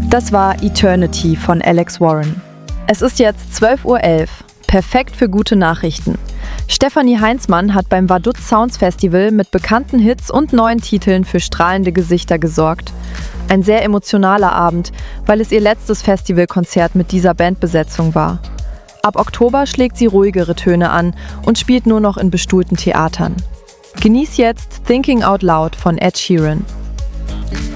Das war Eternity von Alex Warren. Es ist jetzt 12:11 Uhr. Perfekt für gute Nachrichten. Stefanie Heinzmann hat beim Vaduz Sounds Festival mit bekannten Hits und neuen Titeln für strahlende Gesichter gesorgt. Ein sehr emotionaler Abend, weil es ihr letztes Festivalkonzert mit dieser Bandbesetzung war. Ab Oktober schlägt sie ruhigere Töne an und spielt nur noch in bestuhlten Theatern. Genieß jetzt Thinking Out Loud von Ed Sheeran.